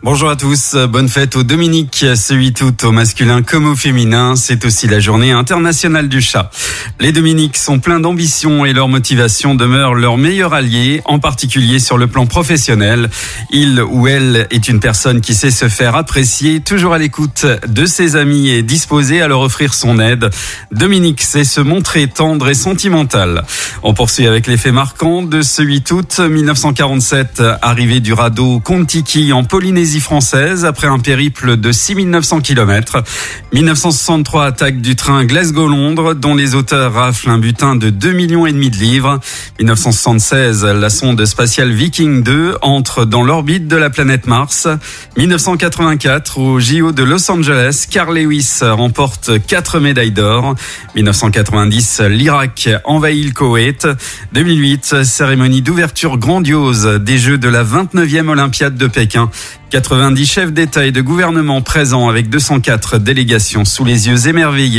Bonjour à tous, bonne fête aux Dominique ce 8 août au masculin comme au féminin. C'est aussi la journée internationale du chat. Les Dominique sont pleins d'ambition et leur motivation demeure leur meilleur allié, en particulier sur le plan professionnel. Il ou elle est une personne qui sait se faire apprécier, toujours à l'écoute de ses amis et disposée à leur offrir son aide. Dominique sait se montrer tendre et sentimental. On poursuit avec les faits marquants de ce 8 août 1947, arrivée du radeau Kon-Tiki en Polynésie française après un périple de 6900 km. 1963, attaque du train Glasgow-Londres dont les auteurs raflent un butin de 2,5 millions de livres. 1976, la sonde spatiale Viking 2 entre dans l'orbite de la planète Mars. 1984, au JO de Los Angeles, Carl Lewis remporte 4 médailles d'or. 1990, l'Irak envahit le Koweït. 2008, cérémonie d'ouverture grandiose des Jeux de la 29e Olympiade de Pékin. 90 chefs d'État et de gouvernement présents avec 204 délégations sous les yeux émerveillés